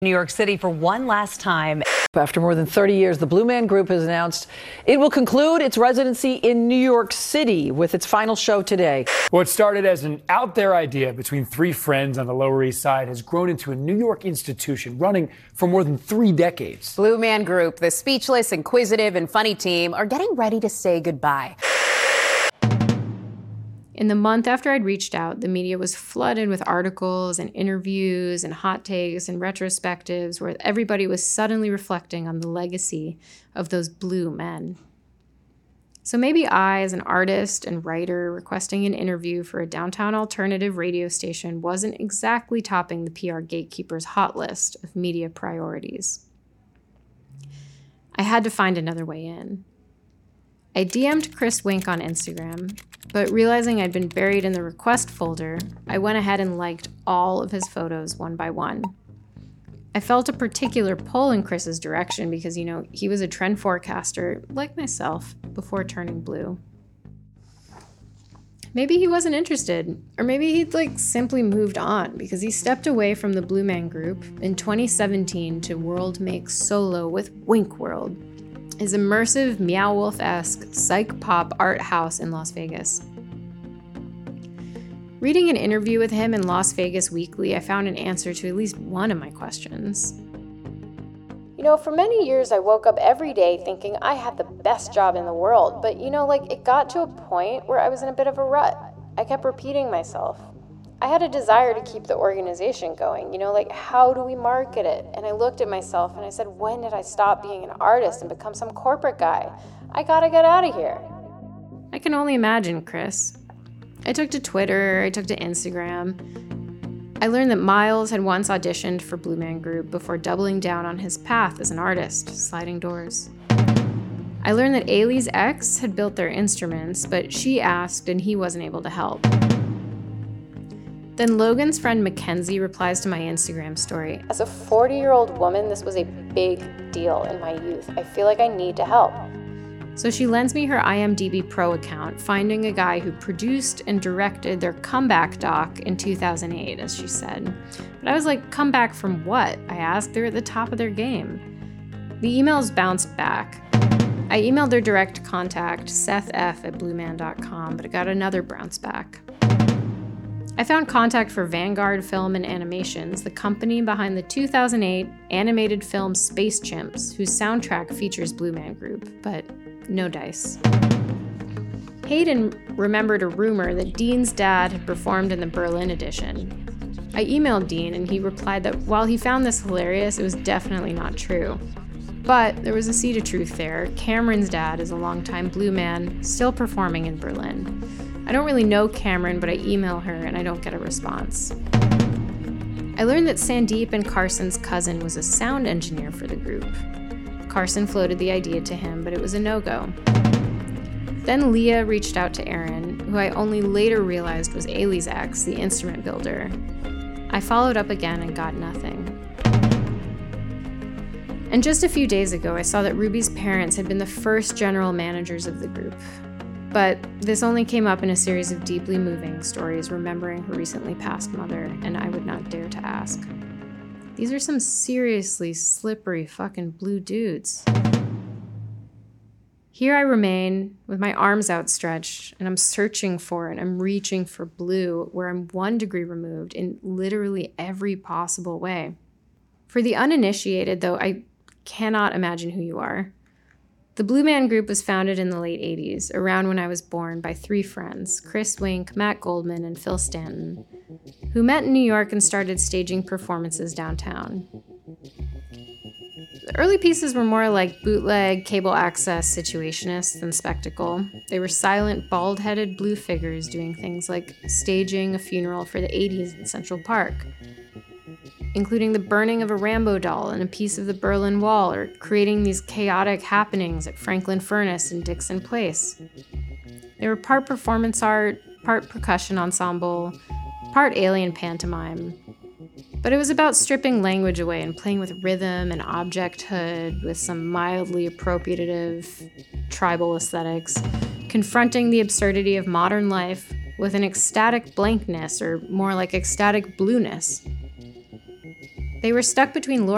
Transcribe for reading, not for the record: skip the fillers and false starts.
New York City for one last time. After more than 30 years, the Blue Man Group has announced it will conclude its residency in New York City with its final show today. What started as an out there idea between three friends on the Lower East Side has grown into a New York institution running for more than 3 decades. Blue Man Group, the speechless, inquisitive, and funny team, are getting ready to say goodbye. In the month after I'd reached out, the media was flooded with articles and interviews and hot takes and retrospectives where everybody was suddenly reflecting on the legacy of those blue men. So maybe I, as an artist and writer requesting an interview for a downtown alternative radio station, wasn't exactly topping the PR gatekeeper's hot list of media priorities. I had to find another way in. I DM'd Chris Wink on Instagram, but realizing I'd been buried in the request folder, I went ahead and liked all of his photos one by one. I felt a particular pull in Chris's direction because, he was a trend forecaster, like myself, before turning blue. Maybe he wasn't interested, or maybe he'd simply moved on because he stepped away from the Blue Man Group in 2017 to World Make Solo with Wink World, his immersive Meow Wolf-esque psych pop art house in Las Vegas. Reading an interview with him in Las Vegas Weekly, I found an answer to at least one of my questions. For many years I woke up every day thinking I had the best job in the world, but it got to a point where I was in a bit of a rut. I kept repeating myself. I had a desire to keep the organization going, how do we market it? And I looked at myself and I said, when did I stop being an artist and become some corporate guy? I gotta get out of here. I can only imagine, Chris. I took to Twitter, I took to Instagram. I learned that Miles had once auditioned for Blue Man Group before doubling down on his path as an artist, sliding doors. I learned that Ailey's ex had built their instruments, but she asked and he wasn't able to help. Then Logan's friend Mackenzie replies to my Instagram story. As a 40-year-old woman, this was a big deal in my youth. I feel like I need to help. So she lends me her IMDb Pro account, finding a guy who produced and directed their comeback doc in 2008, as she said. But I was like, comeback from what? I asked. They're at the top of their game. The emails bounced back. I emailed their direct contact, SethF@blueman.com, but I got another bounce back. I found contact for Vanguard Film and Animations, the company behind the 2008 animated film Space Chimps, whose soundtrack features Blue Man Group, but no dice. Hayden remembered a rumor that Dean's dad had performed in the Berlin edition. I emailed Dean and he replied that while he found this hilarious, it was definitely not true. But there was a seed of truth there. Cameron's dad is a longtime Blue Man, still performing in Berlin. I don't really know Cameron, but I email her and I don't get a response. I learned that Sandeep and Carson's cousin was a sound engineer for the group. Carson floated the idea to him, but it was a no-go. Then Leah reached out to Aaron, who I only later realized was Ailey's ex, the instrument builder. I followed up again and got nothing. And just a few days ago, I saw that Ruby's parents had been the first general managers of the group. But this only came up in a series of deeply moving stories remembering her recently passed mother, and I would not dare to ask. These are some seriously slippery fucking blue dudes. Here I remain with my arms outstretched, and I'm searching for it. I'm reaching for blue, where I'm 1 degree removed in literally every possible way. For the uninitiated, though, I cannot imagine who you are. The Blue Man Group was founded in the late 80s, around when I was born, by 3 friends, Chris Wink, Matt Goldman, and Phil Stanton, who met in New York and started staging performances downtown. The early pieces were more like bootleg, cable access situationists than spectacle. They were silent, bald-headed blue figures doing things like staging a funeral for the 80s in Central Park, including the burning of a Rambo doll and a piece of the Berlin Wall, or creating these chaotic happenings at Franklin Furnace and Dixon Place. They were part performance art, part percussion ensemble, part alien pantomime. But it was about stripping language away and playing with rhythm and objecthood with some mildly appropriative tribal aesthetics, confronting the absurdity of modern life with an ecstatic blankness, or more like ecstatic blueness. They were stuck between